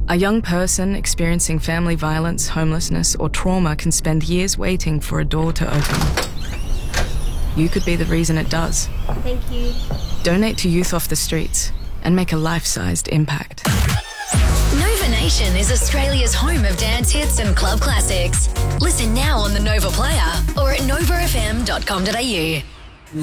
A young person experiencing family violence, homelessness, or trauma can spend years waiting for a door to open. You could be the reason it does. Thank you. Donate to Youth Off the Streets and make a life-sized impact. Nova Nation is Australia's home of dance hits and club classics. Listen now on the Nova Player or at novafm.com.au.